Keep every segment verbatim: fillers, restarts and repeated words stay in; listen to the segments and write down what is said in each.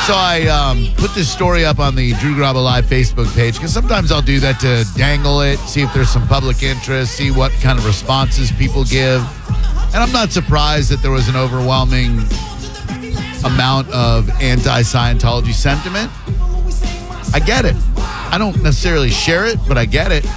So I um, put this story up on the Drew Garabo Live Facebook page because sometimes I'll do that to dangle it, see if there's some public interest, see what kind of responses people give. And I'm not surprised that there was an overwhelming amount of anti-Scientology sentiment. I get it. I don't necessarily share it, but I get it.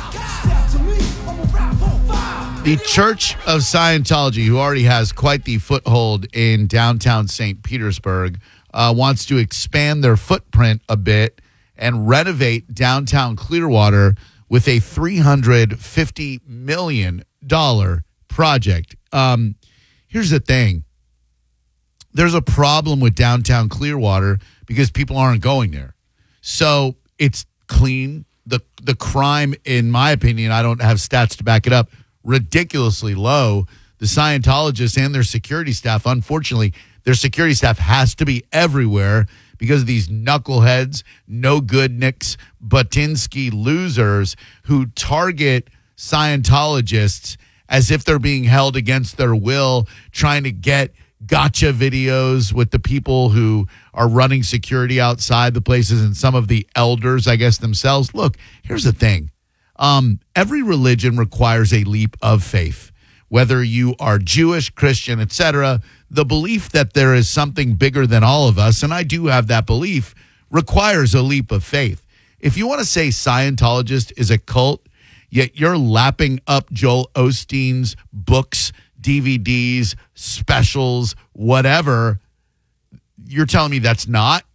The Church of Scientology, who already has quite the foothold in downtown Saint Petersburg, uh, wants to expand their footprint a bit and renovate downtown Clearwater with a three hundred fifty million dollars project. Um, here's the thing. There's a problem with downtown Clearwater because people aren't going there. So it's clean. The, the crime, in my opinion, I don't have stats to back it up, ridiculously low. The Scientologists and their security staff, unfortunately, their security staff has to be everywhere because of these knuckleheads, no good Nicks, Batinsky losers who target Scientologists as if they're being held against their will, trying to get gotcha videos with the people who are running security outside the places and some of the elders, I guess, themselves. Look, here's the thing. Um, every religion requires a leap of faith. Whether you are Jewish, Christian, et cetera, the belief that there is something bigger than all of us, and I do have that belief, requires a leap of faith. If you want to say Scientologist is a cult, yet you're lapping up Joel Osteen's books, D V Ds, specials, whatever, you're telling me that's not